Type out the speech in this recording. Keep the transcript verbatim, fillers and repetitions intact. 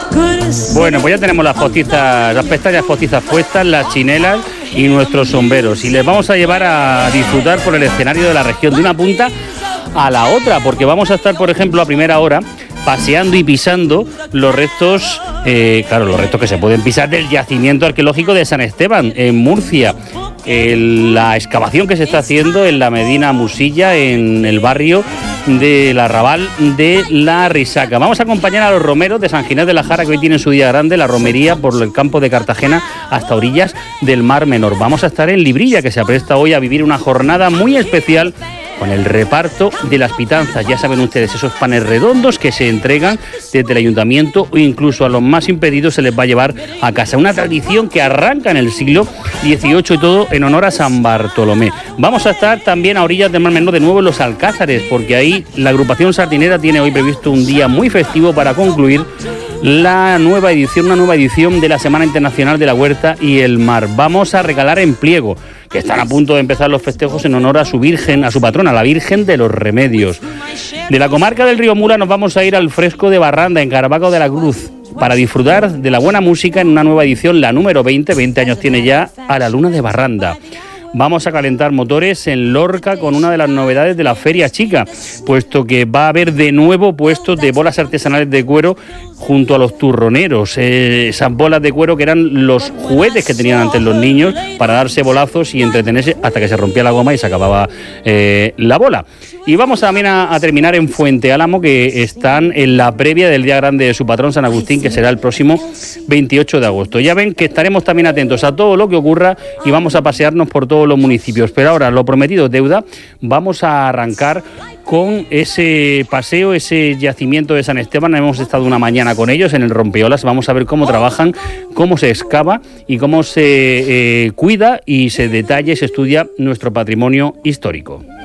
Bueno, pues ya tenemos las postizas, las pestañas postizas puestas, las chinelas y nuestros sombreros. Y les vamos a llevar a disfrutar por el escenario de la región, de una punta a la otra, porque vamos a estar, por ejemplo, a primera hora paseando y pisando los restos, eh, claro, los restos que se pueden pisar del yacimiento arqueológico de San Esteban, en Murcia. El, la excavación que se está haciendo en la Medina Musilla, en el barrio del Arrabal de la Risaca. Vamos a acompañar a los romeros de San Ginés de la Jara, que hoy tienen su día grande, la romería por el campo de Cartagena hasta orillas del Mar Menor. Vamos a estar en Librilla, que se apresta hoy a vivir una jornada muy especial con el reparto de las pitanzas. Ya saben ustedes, esos panes redondos que se entregan desde el ayuntamiento o incluso a los más impedidos se les va a llevar a casa. Una tradición que arranca en el siglo dieciocho y todo en honor a San Bartolomé. Vamos a estar también a orillas del Mar Menor de nuevo en los Alcázares, porque ahí la agrupación sardinera tiene hoy previsto un día muy festivo para concluir la nueva edición, una nueva edición de la Semana Internacional de la Huerta y el Mar. Vamos a regalar en Pliego, que están a punto de empezar los festejos en honor a su Virgen, a su patrona, la Virgen de los Remedios. De la comarca del Río Mula nos vamos a ir al Fresco de Barranda, en Caravaca de la Cruz, para disfrutar de la buena música en una nueva edición, la número veinte, veinte años tiene ya, a la Luna de Barranda. Vamos a calentar motores en Lorca con una de las novedades de la Feria Chica, puesto que va a haber de nuevo puestos de bolas artesanales de cuero junto a los turroneros, eh, esas bolas de cuero que eran los juguetes que tenían antes los niños para darse bolazos y entretenerse hasta que se rompía la goma y se acababa eh, la bola. Y vamos también a, a terminar en Fuente Álamo, que están en la previa del Día Grande de su patrón San Agustín, que será el próximo veintiocho de agosto. Ya ven que estaremos también atentos a todo lo que ocurra y vamos a pasearnos por todos los municipios. Pero ahora, lo prometido es deuda, vamos a arrancar con ese paseo, ese yacimiento de San Esteban. Hemos estado una mañana con ellos en el Rompeolas. Vamos a ver cómo trabajan, cómo se excava y cómo se eh, cuida y se detalla y se estudia nuestro patrimonio histórico.